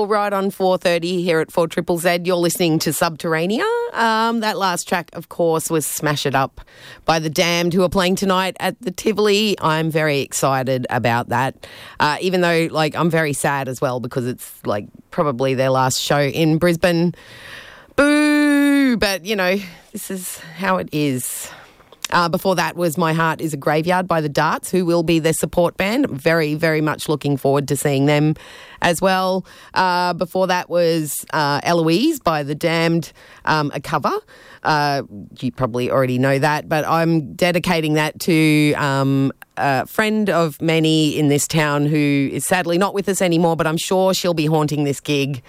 right on 4:30 here at 4ZZZ. You're listening to Subterranea. That last track, of course, was Smash It Up by The Damned, who are playing tonight at the Tivoli. I'm very excited about that, even though, I'm very sad as well because it's, probably their last show in Brisbane. Boo! But, this is how it is. Before that was My Heart is a Graveyard by The Darts, who will be their support band. I'm very, very much looking forward to seeing them as well. Before that was Eloise by The Damned, a cover. You probably already know that, but I'm dedicating that to a friend of many in this town who is sadly not with us anymore, but I'm sure she'll be haunting this gig.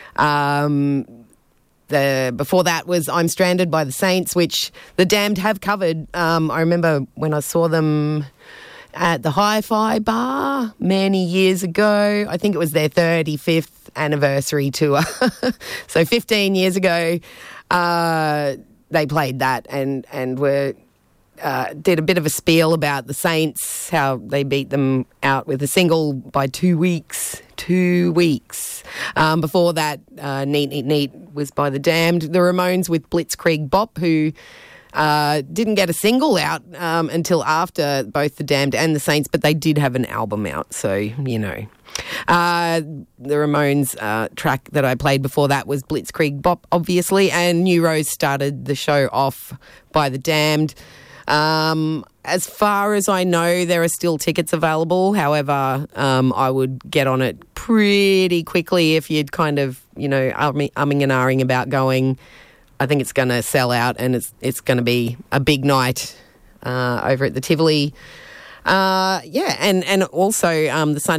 Before that was I'm Stranded by The Saints, which The Damned have covered. I remember when I saw them at the Hi-Fi Bar many years ago. I think it was their 35th anniversary tour. So 15 years ago, they played that and were did a bit of a spiel about the Saints, how they beat them out with a single by 2 weeks. 2 weeks. Before that, Neat Neat Neat was by The Damned. The Ramones with Blitzkrieg Bop, who didn't get a single out until after both The Damned and The Saints, but they did have an album out, so, The Ramones track that I played before that was Blitzkrieg Bop, obviously, and New Rose started the show off by The Damned. As far as I know, there are still tickets available. However, I would get on it pretty quickly if you'd kind of, umming and ahhing about going. I think it's going to sell out and it's going to be a big night over at the Tivoli. And also the Sunday